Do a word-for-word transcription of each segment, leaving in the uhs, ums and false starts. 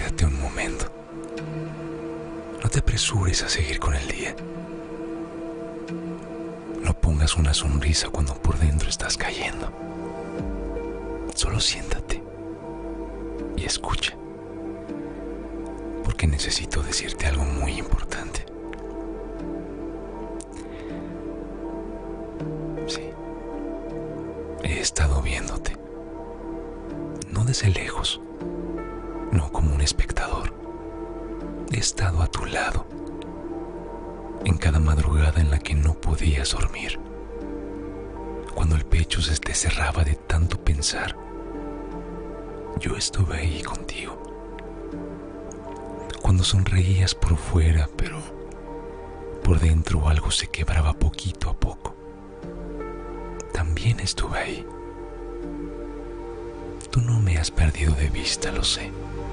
quédate un momento. No te apresures a seguir con el día. No pongas una sonrisa cuando por dentro estás cayendo. Solo siéntate y escucha, porque necesito decirte algo muy importante. Sí, he estado viéndote, no desde lejos, no como un espectador. He estado a tu lado en cada madrugada en la que no podías dormir, cuando el pecho se te cerraba de tanto pensar. Yo estuve ahí contigo, cuando sonreías por fuera, pero por dentro algo se quebraba poquito a poco. También estuve ahí. Tú no me has perdido de vista, lo sé.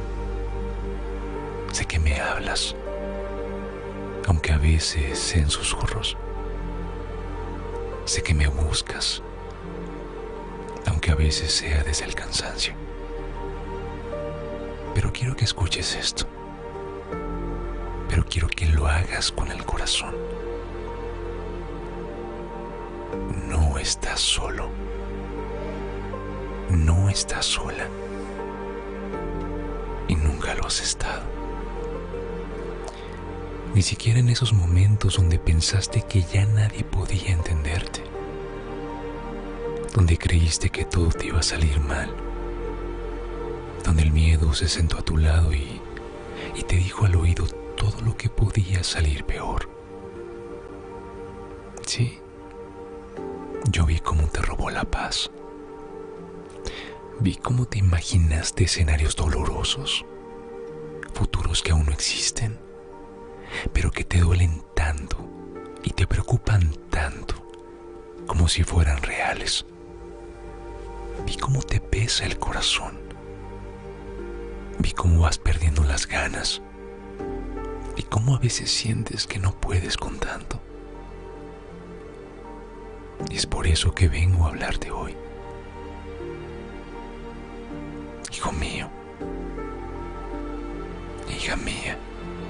Sé que me hablas, aunque a veces en susurros. Sé que me buscas, aunque a veces sea desde el cansancio. Pero quiero que escuches esto. Pero quiero que lo hagas con el corazón. No estás solo. No estás sola. Y nunca lo has estado. Ni siquiera en esos momentos donde pensaste que ya nadie podía entenderte. Donde creíste que todo te iba a salir mal. Donde el miedo se sentó a tu lado y, y te dijo al oído todo lo que podía salir peor. Sí, yo vi cómo te robó la paz. Vi cómo te imaginaste escenarios dolorosos, futuros que aún no existen, pero que te duelen tanto y te preocupan tanto como si fueran reales. Vi cómo te pesa el corazón. Vi cómo vas perdiendo las ganas y cómo a veces sientes que no puedes con tanto. Y es por eso que vengo a hablarte hoy. Hijo mío, hija mía,